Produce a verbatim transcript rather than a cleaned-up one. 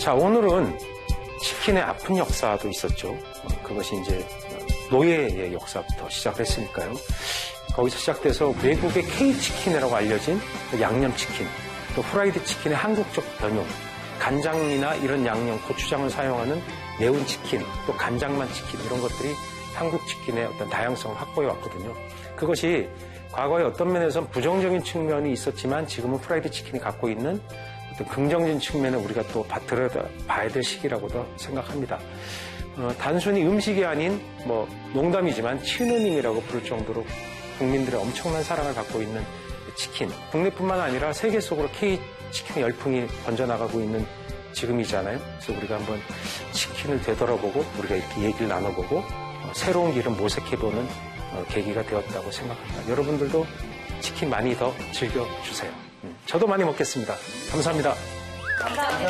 자, 오늘은 치킨의 아픈 역사도 있었죠. 어, 그것이 이제 노예의 역사부터 시작을 했으니까요. 거기서 시작돼서 외국의 K치킨이라고 알려진 양념치킨, 또 프라이드 치킨의 한국적 변형, 간장이나 이런 양념, 고추장을 사용하는 매운 치킨, 또 간장만 치킨, 이런 것들이 한국 치킨의 어떤 다양성을 확보해 왔거든요. 그것이 과거에 어떤 면에서는 부정적인 측면이 있었지만 지금은 프라이드 치킨이 갖고 있는 어떤 긍정적인 측면을 우리가 또 들여다봐야 될 시기라고도 생각합니다. 어, 단순히 음식이 아닌 뭐 농담이지만 친우님이라고 부를 정도로 국민들의 엄청난 사랑을 받고 있는 치킨. 국내뿐만 아니라 세계 속으로 K치킨 열풍이 번져나가고 있는 지금이잖아요. 그래서 우리가 한번 치킨을 되돌아보고 우리가 이렇게 얘기를 나눠보고 어, 새로운 길을 모색해보는 어, 계기가 되었다고 생각합니다. 여러분들도 치킨 많이 더 즐겨주세요. 음, 저도 많이 먹겠습니다. 감사합니다. 감사합니다.